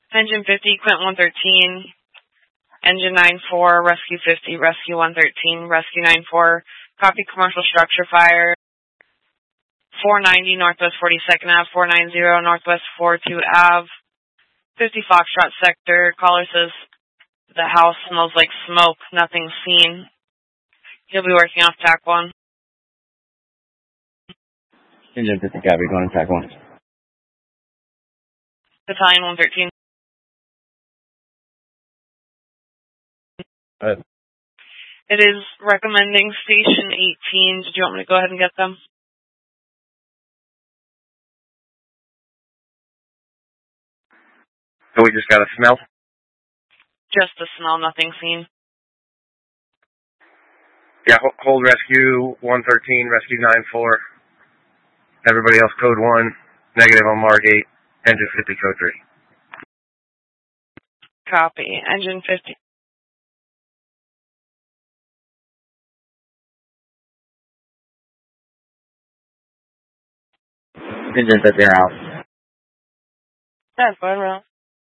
Engine 50, Quint 113, Engine 94, Rescue 50, Rescue 113, Rescue 94, copy commercial structure fire, 490 Northwest 42nd Ave, 490 Northwest 42 Ave, 50 Foxtrot sector. Caller says the house smells like smoke, nothing's seen. He'll be working off TAC 1. Engine 50 copy, going to TAC 1. Battalion 113. It is recommending Station 18. Did you want me to go ahead and get them? So we just got a smell? Just a smell, nothing seen. Yeah, hold Rescue 113, Rescue 94. Everybody else code 1, negative on Mark 8, Engine 50 code 3. Copy. Engine 50. Engine 50 out. That's fine, Ralph.